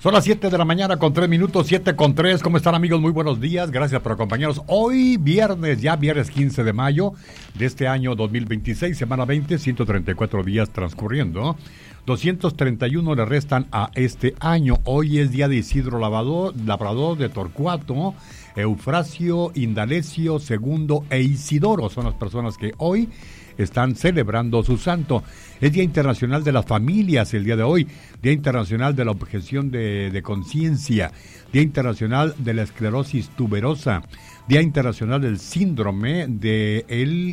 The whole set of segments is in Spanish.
Son las 7 de la mañana con 3 minutos, 7 con 3. ¿Cómo están, amigos? Muy buenos días. Gracias por acompañarnos. Hoy viernes 15 de mayo de este año 2026, semana 20, 134 días transcurriendo. 231 le restan a este año. Hoy es día de Isidro Labrador de Torcuato, Eufrasio, Indalecio, Segundo e Isidoro. Son las personas que hoy están celebrando su santo. Es Día Internacional de las Familias el día de hoy, Día Internacional de la Objeción de Conciencia, Día Internacional de la Esclerosis Tuberosa, Día Internacional del Síndrome de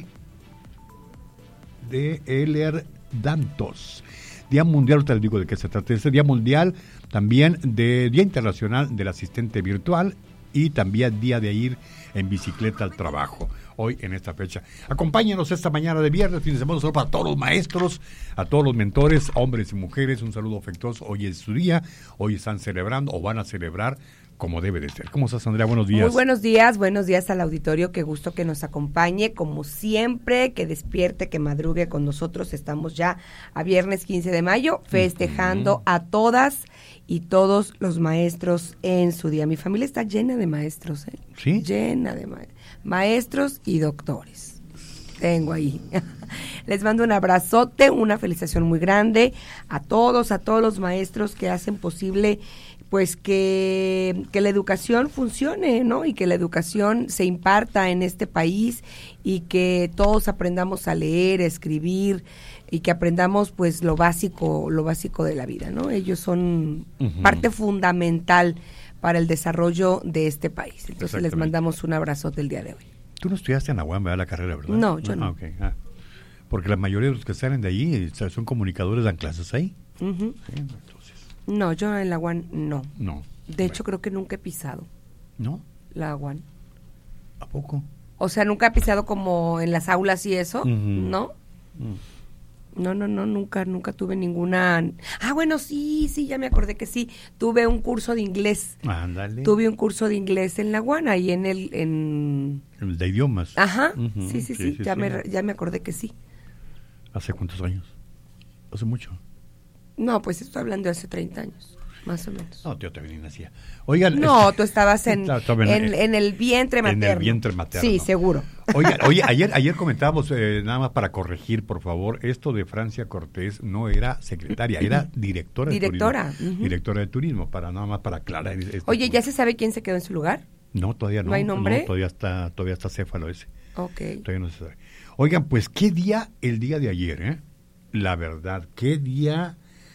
Ehlers-Danlos, Día Mundial, te digo de qué se trata, este Día Mundial también de Día Internacional del Asistente Virtual y también Día de ir en bicicleta al trabajo, hoy en esta fecha. Acompáñenos esta mañana de viernes, fin de semana, solo para todos los maestros, a todos los mentores, hombres y mujeres, un saludo afectuoso. Hoy es su día, hoy están celebrando o van a celebrar como debe de ser. ¿Cómo estás, Andrea? Buenos días. Muy buenos días al auditorio, qué gusto que nos acompañe, como siempre, que despierte, que madrugue con nosotros. Estamos ya a viernes 15 de mayo, festejando a todas y todos los maestros en su día. Mi familia está llena de maestros, ¿eh? ¿Sí? Llena de maestros y doctores. Tengo ahí. Les mando un abrazote, una felicitación muy grande a todos los maestros que hacen posible pues que la educación funcione, ¿no? Y que la educación se imparta en este país y que todos aprendamos a leer, a escribir y que aprendamos pues lo básico de la vida, ¿no? Ellos son parte fundamental para el desarrollo de este país. Entonces les mandamos un abrazote el día de hoy. Tú no estudiaste en la UAM, ¿verdad? La carrera, ¿verdad? No, yo no. Okay. Porque la mayoría de los que salen de ahí son comunicadores, dan clases ahí. Sí, entonces. No, yo en la UAN no. No. De hecho, creo que nunca he pisado. ¿No? La UAN. ¿A poco? O sea, nunca he pisado como en las aulas y eso, ¿no? No, nunca tuve nunca Ah, bueno, sí, ya me acordé que sí. Tuve un curso de inglés. Ándale. Tuve un curso de inglés en la UAN, ahí en el de idiomas. Ajá, sí. Ya me acordé que sí. ¿Hace cuántos años? ¿Hace mucho? No, pues estoy hablando de hace 30 años, más o menos. No, yo también nacía. Oigan, no, tú estabas en el vientre materno. En el vientre materno. Sí, seguro. Oye, ayer comentábamos, nada más para corregir, por favor, esto de Francia Cortés no era secretaria, era directora de turismo. Directora de turismo, nada más para aclarar. Oye, ¿ya se sabe quién se quedó en su lugar? No, todavía no. ¿No hay nombre? No, todavía está céfalo ese. Okay. Todavía no se sabe. Oigan, pues, ¿qué día el día de ayer, La verdad, qué día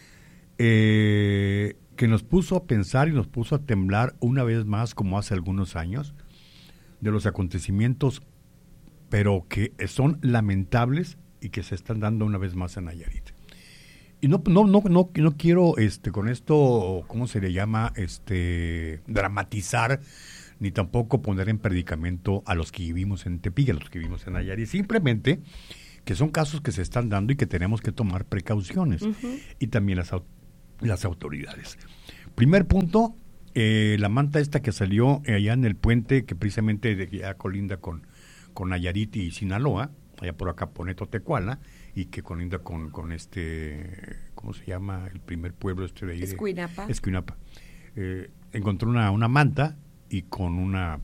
que nos puso a pensar y nos puso a temblar una vez más, como hace algunos años, de los acontecimientos, pero que son lamentables y que se están dando una vez más en Nayarit. Y no quiero con esto, ¿cómo se le llama? Dramatizar, ni tampoco poner en predicamento a los que vivimos en Tepic, a los que vivimos en Nayarit. Simplemente que son casos que se están dando y que tenemos que tomar precauciones. Y también las autoridades. Primer punto, la manta esta que salió allá en el puente, que precisamente ya colinda con Nayarit y Sinaloa, allá por acá Poneto Tecuala, y que colinda con ¿cómo se llama? El primer pueblo de ahí. Escuinapa. Encontró una manta y con una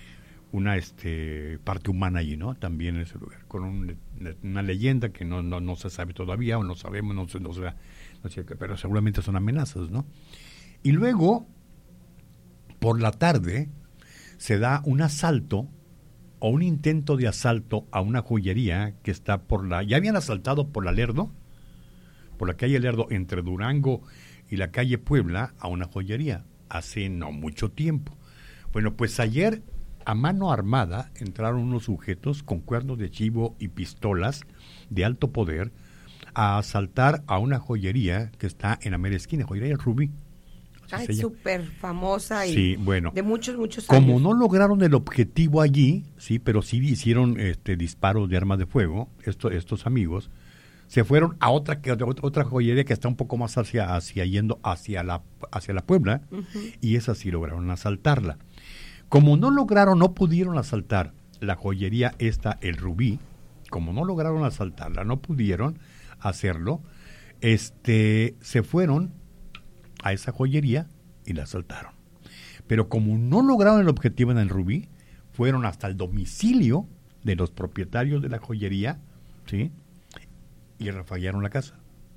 parte humana allí, ¿no? También en ese lugar, con una leyenda que no se sabe todavía, o no sabemos, no sé, pero seguramente son amenazas, ¿no? Y luego, por la tarde, se da un asalto o un intento de asalto a una joyería que está ya habían asaltado por la calle Lerdo, entre Durango y la calle Puebla, a una joyería, hace no mucho tiempo. Bueno, pues ayer, a mano armada, entraron unos sujetos con cuernos de chivo y pistolas de alto poder a asaltar a una joyería que está en la mera esquina, joyería Rubí. Ay, súper famosa y sí, bueno, de muchos años. Como no lograron el objetivo allí, sí, pero sí hicieron disparos de armas de fuego, estos amigos, se fueron a otra joyería que está un poco más yendo hacia la Puebla, y esa sí lograron asaltarla. Como no pudieron asaltar la joyería el Rubí, como no lograron asaltarla, no pudieron hacerlo, se fueron a esa joyería y la asaltaron. Pero como no lograron el objetivo en el Rubí, fueron hasta el domicilio de los propietarios de la joyería, ¿sí? Y rafaguearon la casa.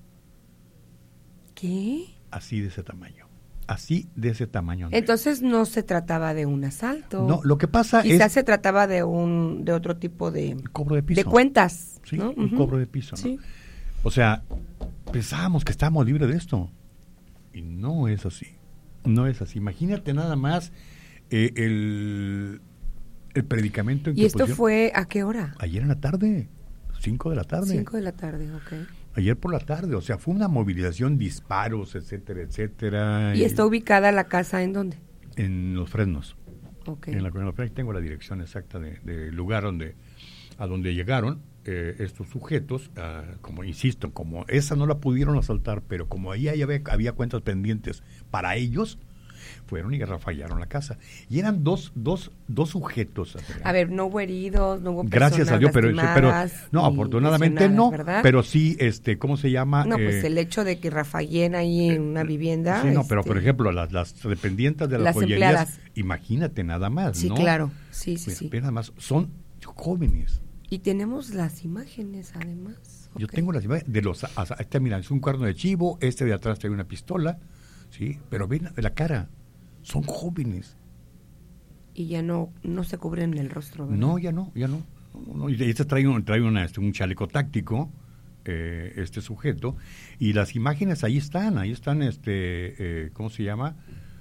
¿Qué? Así de ese tamaño. Así de ese tamaño. Andrea. Entonces no se trataba de un asalto. No, lo que pasa Quizás es... se trataba de otro tipo de... cobro de piso. De cuentas, Sí, ¿no? un cobro de piso, ¿no? Sí. O sea, pensábamos que estábamos libres de esto. Y no es así. No es así. Imagínate nada más el predicamento en ¿Y que esto pusieron. fue a qué hora? Ayer en la tarde, 5 de la tarde. 5 de la tarde, ok. Ayer por la tarde, o sea, fue una movilización, disparos, etcétera, etcétera. ¿Y está ubicada la casa en dónde? En Los Fresnos. Ok. En la colonia Los Fresnos. Tengo la dirección exacta del lugar a donde llegaron estos sujetos. Como insisto, como esa no la pudieron asaltar, pero como ahí había cuentas pendientes para ellos, fueron y rafaguearon la casa. Y eran dos sujetos. A ver, no hubo heridos, no hubo personas gracias a Dios, pero no, ni afortunadamente no, ¿verdad? pero sí, ¿cómo se llama? No, pues el hecho de que rafagueen ahí en una vivienda. Sí, no, pero por ejemplo, las dependientes de las joyerías, empleadas. Imagínate nada más, Sí, ¿no? claro, sí. Nada más, son jóvenes. Y tenemos las imágenes, además. Yo Ok. tengo las imágenes de mira, es un cuerno de chivo, de atrás trae una pistola, sí, pero ven la cara, son jóvenes. Y ya no se cubren el rostro, ¿verdad? No, ya no. No, y trae un chaleco táctico, este sujeto, y las imágenes ahí están, ¿cómo se llama?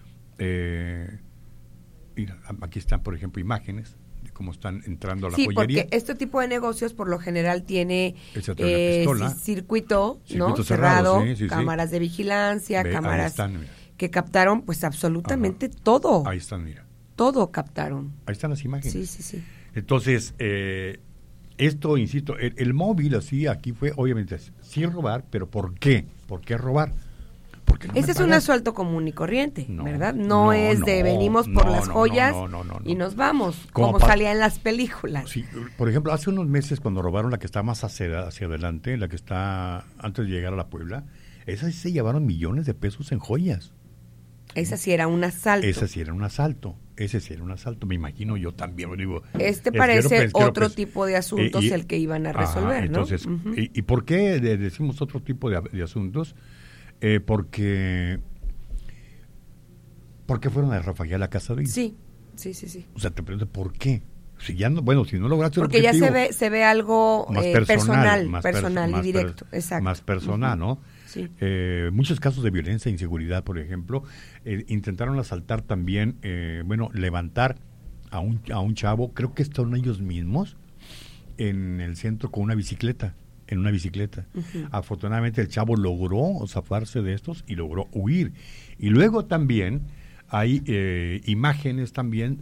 Mira, aquí están, por ejemplo, imágenes de cómo están entrando a la joyería. Porque este tipo de negocios por lo general tiene circuito, ¿no? cerrado, sí, cámaras de vigilancia, cámaras están, que captaron pues absolutamente todo. Ahí están, mira. Todo captaron. Ahí están las imágenes. Sí. Entonces, esto, insisto, el móvil así aquí fue, obviamente, sí robar, pero ¿por qué? ¿Por qué robar? Porque no Ese es un asalto común y corriente, ¿verdad? No es de venimos por las joyas y nos vamos, como salía en las películas. Sí, por ejemplo, hace unos meses cuando robaron la que está más hacia adelante, la que está antes de llegar a la Puebla, esas sí se llevaron millones de pesos en joyas. Esa sí era un asalto. Ese sí era un asalto, me imagino yo también. Digo, parece otro tipo de asuntos el que iban a resolver, ¿no? Entonces, ¿y por qué decimos otro tipo de asuntos? Porque fueron a rafaguear la casa de ellos. Sí. O sea, te pregunto, ¿por qué? Si no lograste porque el objetivo, ya se ve algo más personal y directo, exacto. Más personal, ¿no? Sí. Muchos casos de violencia e inseguridad, por ejemplo, intentaron asaltar también, levantar a un chavo, creo que están ellos mismos, en el centro con una bicicleta. Uh-huh. Afortunadamente el chavo logró zafarse de estos y logró huir. Y luego también hay imágenes también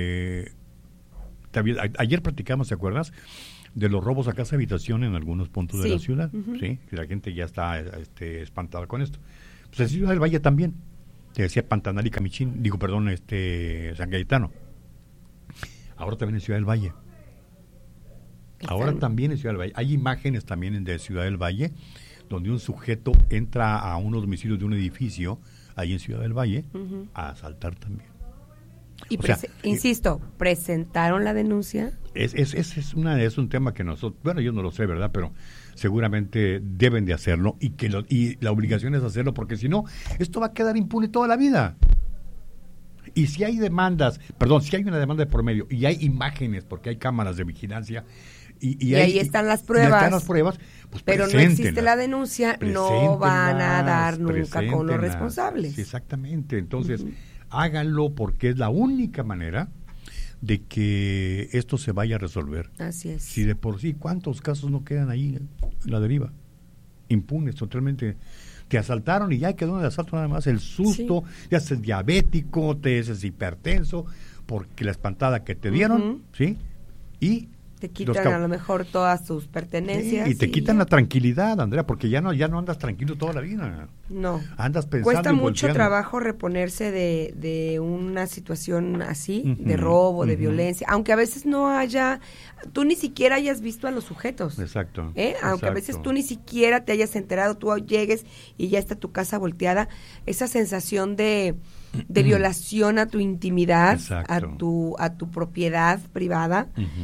ayer platicamos, ¿te acuerdas? De los robos a casa habitación en algunos puntos de la ciudad, uh-huh. Sí, que la gente ya está espantada con esto. Pues en Ciudad del Valle también, te decía Pantanal y Camichín, San Cayetano. Ahora también en Ciudad del Valle. Ahora también en Ciudad del Valle. Hay imágenes también de Ciudad del Valle, donde un sujeto entra a unos domicilios de un edificio, ahí en Ciudad del Valle, uh-huh. a asaltar también. Y insisto, ¿presentaron la denuncia? Es un tema que nosotros, yo no lo sé, ¿verdad? Pero seguramente deben de hacerlo y la obligación es hacerlo, porque si no, esto va a quedar impune toda la vida. Y si hay si hay una demanda de por medio y hay imágenes, porque hay cámaras de vigilancia, y ahí están las pruebas. Pues pero no existe la denuncia, no van a dar nunca con los responsables. Sí, exactamente. Entonces, uh-huh. Háganlo, porque es la única manera de que esto se vaya a resolver. Así es. Si de por sí, ¿cuántos casos no quedan ahí en la deriva? Impunes, totalmente. Te asaltaron y ya quedó en el asalto nada más. El susto, ya haces diabético, te haces hipertenso, porque la espantada que te dieron, uh-huh. ¿sí? Y te quitan a lo mejor todas tus pertenencias. Sí, y te quitan la tranquilidad, Andrea, porque ya no andas tranquilo toda la vida. No. Andas pensando. Cuesta mucho trabajo reponerse de una situación así, uh-huh, de robo, de violencia, aunque a veces tú ni siquiera hayas visto a los sujetos. Exacto. Aunque a veces tú ni siquiera te hayas enterado, tú llegues y ya está tu casa volteada, esa sensación de de violación a tu intimidad, Exacto. a tu propiedad privada,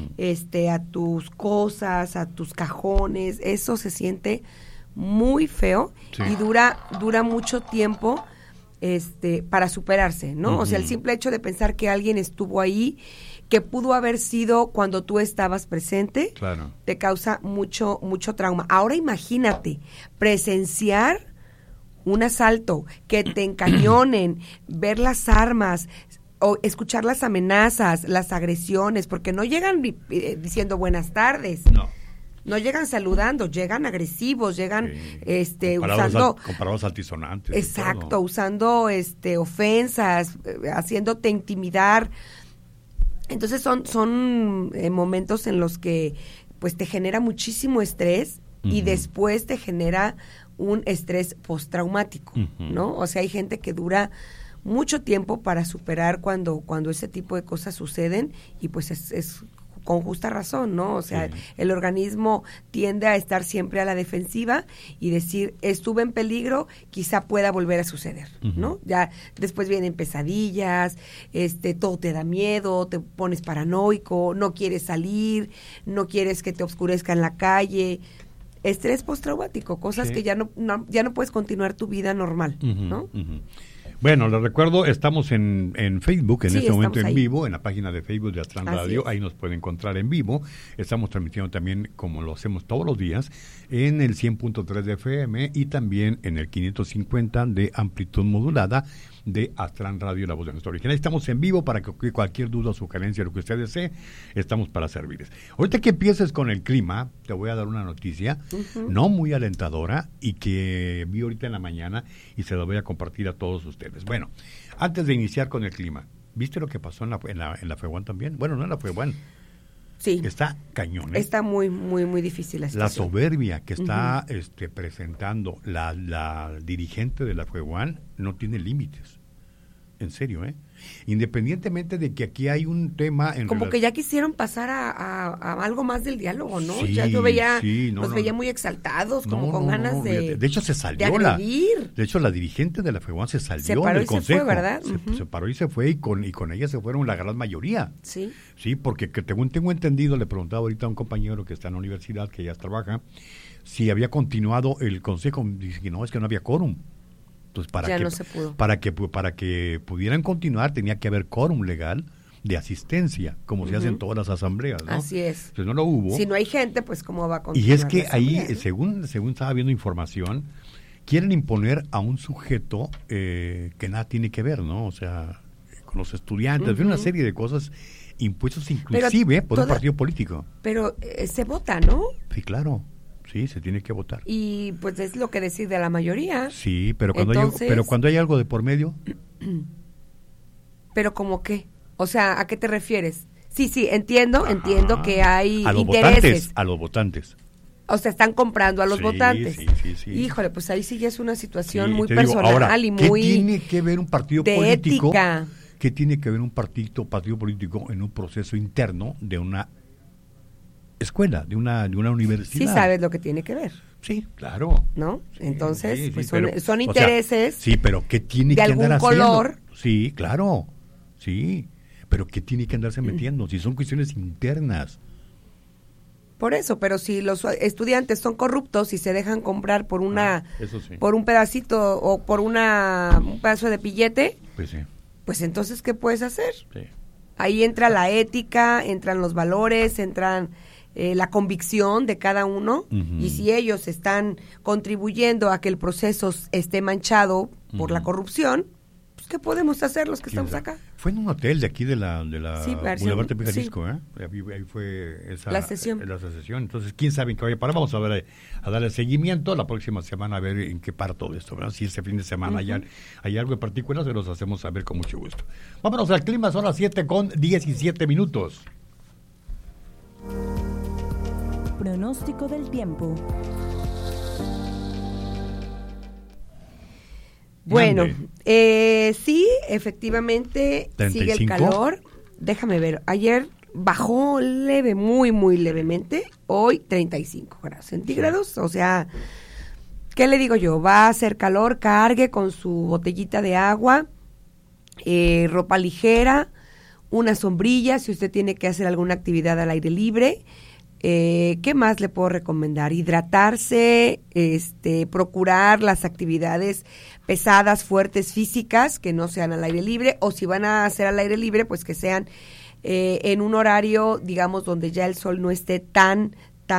a tus cosas, a tus cajones. Eso se siente muy feo y dura mucho tiempo para superarse, ¿no? O sea, el simple hecho de pensar que alguien estuvo ahí, que pudo haber sido cuando tú estabas presente, claro, te causa mucho trauma. Ahora imagínate presenciar un asalto, que te encañonen, ver las armas, o escuchar las amenazas, las agresiones, porque no llegan diciendo buenas tardes. No llegan saludando, llegan agresivos, llegan comparados altisonantes. Exacto, usando ofensas, haciéndote intimidar. Entonces son momentos en los que pues te genera muchísimo estrés y después te genera un estrés postraumático, ¿no? O sea, hay gente que dura mucho tiempo para superar cuando ese tipo de cosas suceden y pues es con justa razón, ¿no? O sea, el organismo tiende a estar siempre a la defensiva y decir, estuve en peligro, quizá pueda volver a suceder, ¿no? Ya después vienen pesadillas, todo te da miedo, te pones paranoico, no quieres salir, no quieres que te oscurezca en la calle. Estrés postraumático, cosas que ya no puedes continuar tu vida normal, ¿no? Bueno, les recuerdo, estamos en Facebook, en este momento en ahí. Vivo, en la página de Facebook de Aztlán Radio, ahí nos pueden encontrar en vivo. Estamos transmitiendo también, como lo hacemos todos los días, en el 100.3 de FM y también en el 550 de amplitud modulada de Aztlán Radio, la voz de nuestra original. Estamos en vivo para que cualquier duda o sugerencia, lo que usted desee, estamos para servirles. Ahorita que empieces con el clima, te voy a dar una noticia no muy alentadora y que vi ahorita en la mañana y se la voy a compartir a todos ustedes. Bueno, antes de iniciar con el clima, ¿viste lo que pasó en la FEUAN también? Bueno, no en la FEUAN. Sí. Está cañón, ¿eh? Está muy, muy, muy difícil la situación. La soberbia que está presentando la dirigente de la FEUAN no tiene límites. En serio, ¿eh? Independientemente de que aquí hay un tema... Como que ya quisieron pasar a algo más del diálogo, ¿no? Sí, ya yo veía, los veía muy exaltados, como con ganas de... De hecho, se salió de hecho, la dirigente de la FEUAN se salió se paró del y consejo. Se fue, ¿verdad? Se paró y se fue, y con ella se fueron la gran mayoría. Sí. Sí, porque tengo entendido, le preguntaba ahorita a un compañero que está en la universidad, que ya trabaja, si había continuado el consejo. Dice que no, es que no había quórum. Entonces, no se pudo. Para que pudieran continuar tenía que haber quórum legal de asistencia, como se hace en todas las asambleas, ¿no? Así es. Entonces no lo hubo. Si no hay gente, pues cómo va a continuar. Y es que ahí, ¿no? según estaba viendo información, quieren imponer a un sujeto que nada tiene que ver, ¿no? O sea, con los estudiantes, una serie de cosas impuestos inclusive por un partido político. Pero se vota, ¿no? Sí, claro. Sí, se tiene que votar. Y pues es lo que decide la mayoría. Sí, pero cuando hay algo de por medio. ¿Pero como qué? O sea, ¿a qué te refieres? Sí, entiendo que hay a los intereses. A los votantes. O sea, están comprando a los votantes. Sí. Híjole, pues ahí sí ya es una situación muy personal personal ahora, y muy... ¿qué tiene que ver un partido político? Ética. ¿Qué tiene que ver un partido político en un proceso interno de una escuela, de una universidad? Sí sabes lo que tiene que ver. Sí, claro. ¿No? Entonces, sí, pues pero, son intereses. Sí, pero ¿qué tiene de que andar algún haciendo? Color. Sí, claro. Sí, pero ¿qué tiene que andarse metiendo? Si son cuestiones internas. Por eso, pero si los estudiantes son corruptos y se dejan comprar por eso sí. por un pedacito o por un pedazo de billete, pues sí. Pues entonces, ¿qué puedes hacer? Sí. Ahí entra la ética, entran los valores, entran la convicción de cada uno, y si ellos están contribuyendo a que el proceso esté manchado por la corrupción, pues ¿qué podemos hacer los que estamos acá? Fue en un hotel de aquí de la Boulevard Tepe Jalisco, sí. Ahí fue la sesión. Entonces, quién sabe en qué vaya a parar. Vamos a ver, a darle seguimiento la próxima semana, a ver en qué para todo esto, ¿verdad? Si este fin de semana hay algo en particular, se los hacemos saber con mucho gusto. Vámonos al clima, son las 7:17. Pronóstico del tiempo. Bueno, sí, efectivamente 35. sigue el calor. Déjame ver, ayer bajó muy, muy levemente. Hoy 35 grados centígrados. Sí. O sea, ¿qué le digo yo? Va a hacer calor, cargue con su botellita de agua. ropa ligera, una sombrilla si usted tiene que hacer alguna actividad al aire libre. ¿Qué más le puedo recomendar? Hidratarse, procurar las actividades pesadas, fuertes, físicas, que no sean al aire libre, o si van a hacer al aire libre, pues que sean en un horario, digamos, donde ya el sol no esté tan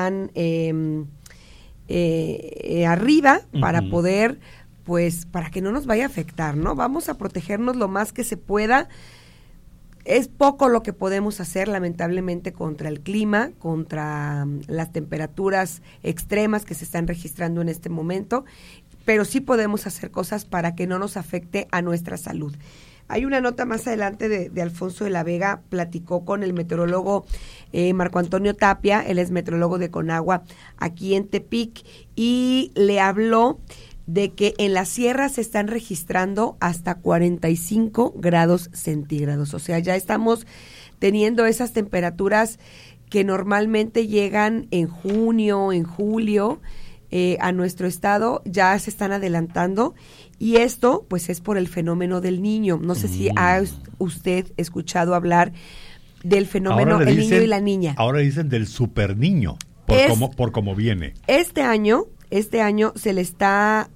arriba, para poder, pues, para que no nos vaya a afectar, ¿no? Vamos a protegernos lo más que se pueda. Es poco lo que podemos hacer, lamentablemente, contra el clima, contra las temperaturas extremas que se están registrando en este momento, pero sí podemos hacer cosas para que no nos afecte a nuestra salud. Hay una nota más adelante de Alfonso de la Vega, platicó con el meteorólogo Marco Antonio Tapia, él es meteorólogo de Conagua aquí en Tepic, y le habló de que en la sierra se están registrando hasta 45 grados centígrados. O sea, ya estamos teniendo esas temperaturas que normalmente llegan en junio, en julio, a nuestro estado, ya se están adelantando. Y esto, pues, es por el fenómeno del Niño. No sé si ha usted escuchado hablar del fenómeno el niño y la niña. Ahora dicen del super niño, por cómo viene. Este año se le está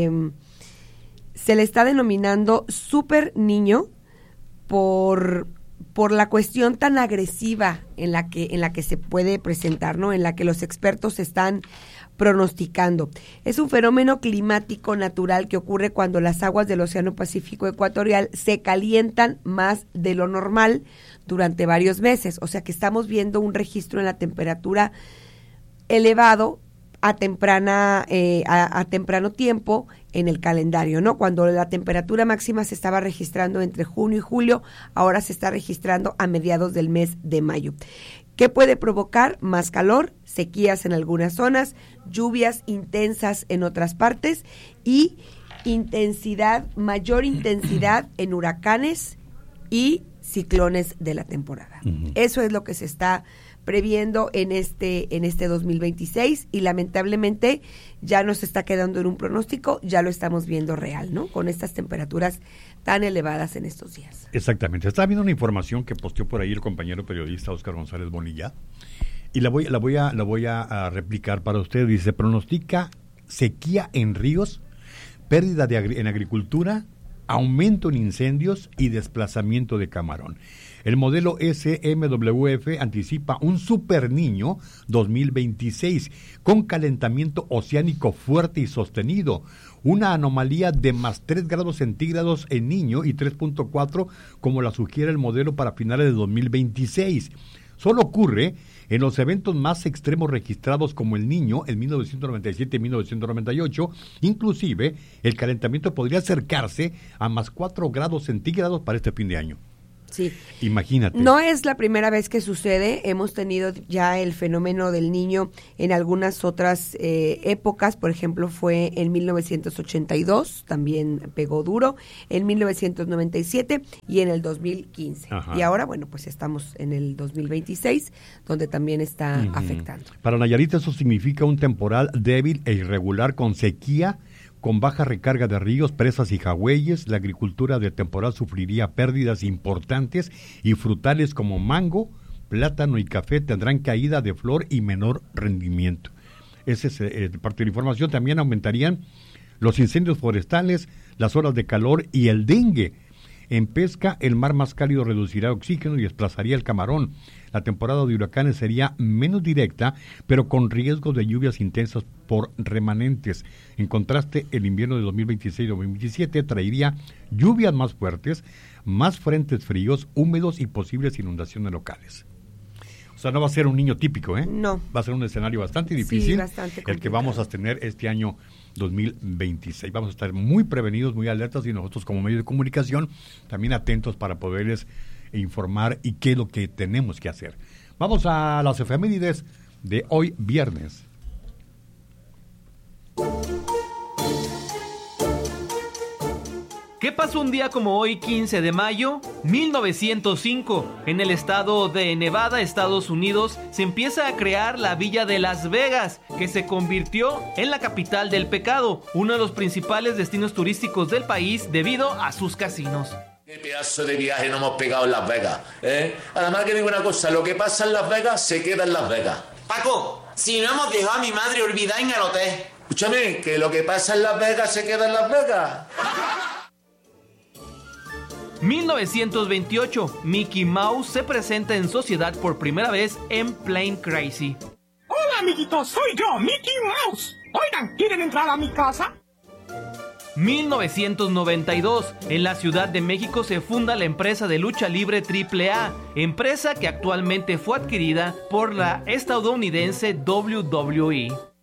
denominando super niño por la cuestión tan agresiva en la que se puede presentar, ¿no? En la que los expertos están pronosticando. Es un fenómeno climático natural que ocurre cuando las aguas del Océano Pacífico Ecuatorial se calientan más de lo normal durante varios meses. O sea que estamos viendo un registro en la temperatura elevado a temprano tiempo en el calendario, ¿no? Cuando la temperatura máxima se estaba registrando entre junio y julio, ahora se está registrando a mediados del mes de mayo. ¿Qué puede provocar? Más calor, sequías en algunas zonas, lluvias intensas en otras partes y mayor intensidad en huracanes y ciclones de la temporada. Eso es lo que se está previendo en este 2026 y lamentablemente ya no se está quedando en un pronóstico, ya lo estamos viendo real, ¿no? Con estas temperaturas tan elevadas en estos días. Exactamente. Estaba viendo una información que posteó por ahí el compañero periodista Óscar González Bonilla y la voy a replicar para usted. Dice, pronostica sequía en ríos, pérdida en agricultura, aumento en incendios y desplazamiento de camarón. El modelo SMWF anticipa un super niño 2026 con calentamiento oceánico fuerte y sostenido, una anomalía de más 3 grados centígrados en niño y 3.4 como la sugiere el modelo para finales de 2026. Solo ocurre en los eventos más extremos registrados como el Niño en 1997 y 1998, inclusive el calentamiento podría acercarse a más 4 grados centígrados para este fin de año. Sí. Imagínate. No es la primera vez que sucede, hemos tenido ya el fenómeno del Niño en algunas otras épocas, por ejemplo fue en 1982, también pegó duro, en 1997 y en el 2015. Ajá. Y ahora, bueno, pues estamos en el 2026, donde también está afectando. Para Nayarit eso significa un temporal débil e irregular con sequía, con baja recarga de ríos, presas y jagüeyes. La agricultura de temporal sufriría pérdidas importantes y frutales como mango, plátano y café tendrán caída de flor y menor rendimiento. Esa es parte de la información. También aumentarían los incendios forestales, las olas de calor y el dengue. En pesca, el mar más cálido reducirá oxígeno y desplazaría el camarón. La temporada de huracanes sería menos directa, pero con riesgos de lluvias intensas por remanentes. En contraste, el invierno de 2026-2027 traería lluvias más fuertes, más frentes fríos, húmedos y posibles inundaciones locales. O sea, no va a ser un niño típico, ¿eh? No. Va a ser un escenario bastante difícil, sí, bastante complicado, el que vamos a tener este año 2026. Vamos a estar muy prevenidos, muy alertas y nosotros como medio de comunicación también atentos para poderles informar y qué es lo que tenemos que hacer. Vamos a las efemérides de hoy viernes. ¿Qué pasó un día como hoy, 15 de mayo? 1905, en el estado de Nevada, Estados Unidos, se empieza a crear la villa de Las Vegas, que se convirtió en la capital del pecado, uno de los principales destinos turísticos del país debido a sus casinos. Qué pedazo de viaje nos hemos pegado en Las Vegas, ¿eh? Además que digo una cosa, lo que pasa en Las Vegas se queda en Las Vegas. Paco, si no hemos dejado a mi madre olvidada en el hotel. Escúchame, que lo que pasa en Las Vegas se queda en Las Vegas. 1928, Mickey Mouse se presenta en sociedad por primera vez en Plane Crazy. Hola amiguitos, soy yo, Mickey Mouse. Oigan, ¿quieren entrar a mi casa? 1992, en la Ciudad de México se funda la empresa de lucha libre AAA, empresa que actualmente fue adquirida por la estadounidense WWE.